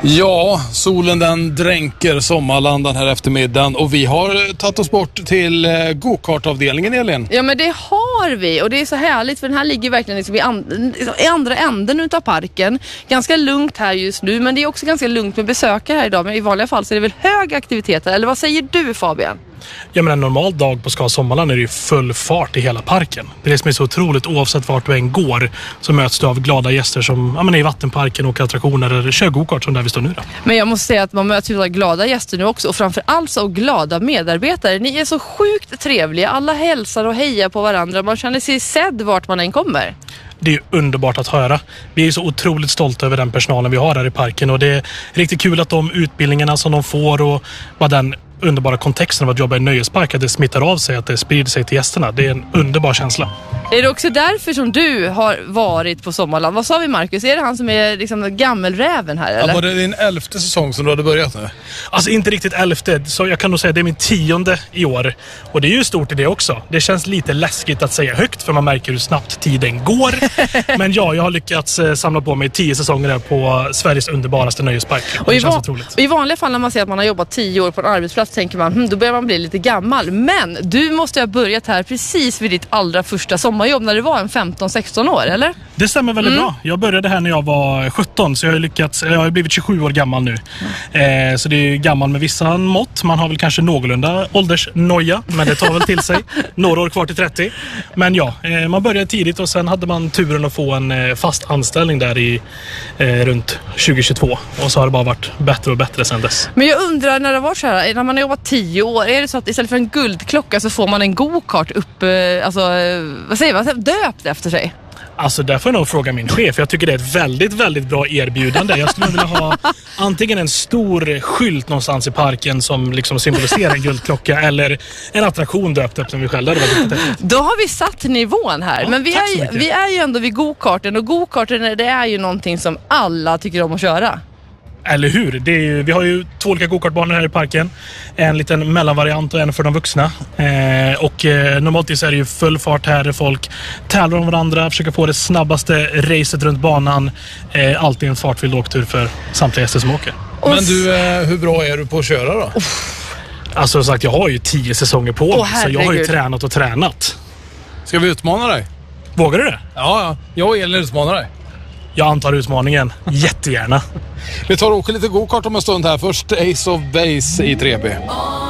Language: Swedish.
Ja, solen den dränker Sommarland den här eftermiddagen och vi har tagit oss bort till go-kartavdelningen, Elin. Ja, men det har vi och det är så härligt för den här ligger verkligen liksom i andra änden utav parken. Ganska lugnt här just nu, men det är också ganska lugnt med besökare här idag. Men i vanliga fall så är det väl hög aktivitet, eller vad säger du, Fabian? Ja, men en normal dag på Ska Sommarland är det ju full fart i hela parken. Det är det som är så otroligt, oavsett vart du än går så möts du av glada gäster som är i vattenparken, åker attraktioner eller kör go-kart som där vi står nu då. Men jag måste säga att man möts av glada gäster nu också och framförallt så glada medarbetare. Ni är så sjukt trevliga, alla hälsar och hejar på varandra, man känner sig sedd vart man än kommer. Det är ju underbart att höra. Vi är så otroligt stolta över den personalen vi har här i parken och det är riktigt kul att de utbildningarna som de får och vad den underbara kontexten av att jobba i nöjespark, att det smittar av sig, att det sprider sig till gästerna. Det är en underbar känsla. Är det också därför som du har varit på Sommarland? Vad sa vi, Marcus? Är det han som är liksom gammelräven här, eller? Ja, var det din 11:e säsong som du hade börjat nu? Alltså inte riktigt 11:e, så jag kan nog säga det är min 10:e i år. Och det är ju stort i det också. Det känns lite läskigt att säga högt för man märker hur snabbt tiden går. Men ja, jag har lyckats samla på mig 10 säsonger där på Sveriges underbaraste nöjespark. Och det känns otroligt. I vanliga fall när man säger att man har jobbat 10 år på en arbetsplats tänker man, då börjar man bli lite gammal. Men du måste ha börjat här precis vid ditt allra första sommarjobb när du var en 15-16 år, eller? Det stämmer väldigt bra. Jag började här när jag var 17 så jag har blivit 27 år gammal nu. Så det är gammal med vissa mått. Man har väl kanske någorlunda åldersnoja, men det tar väl till sig. Några år kvar till 30. Men ja, man började tidigt och sen hade man turen att få en fast anställning där i runt 2022. Och så har det bara varit bättre och bättre sedan dess. Men jag undrar, när det var så här, när man har jobbat 10 år, är det så att istället för en guldklocka så får man en go-kart upp, döpt efter sig? Alltså där får jag nog fråga min chef. Jag tycker det är ett väldigt, väldigt bra erbjudande. Jag skulle vilja ha antingen en stor skylt någonstans i parken som liksom symboliserar en guldklocka eller en attraktion döpt upp som vi själva. Då har vi satt nivån här. Ja, men vi är ju ändå vid go-karten och go-karten det är ju någonting som alla tycker om att köra. Eller hur? Vi har ju 2 olika go-kartbanor här i parken. En liten mellanvariant och en för de vuxna. Normalt så är det ju full fart här. Folk tävlar om varandra, försöker få det snabbaste racet runt banan. Alltid en fartfylld åktur för samtliga gäster som åker. Men du, hur bra är du på att köra då? Alltså som sagt, jag har ju 10 säsonger på mig, så jag har ju tränat och tränat. Ska vi utmana dig? Vågar du det? Ja. Jag och Elin utmanar dig. Jag antar utmaningen. Jättegärna. Vi tar och åker lite go-kart om en stund här. Först Ace of Base i 3B.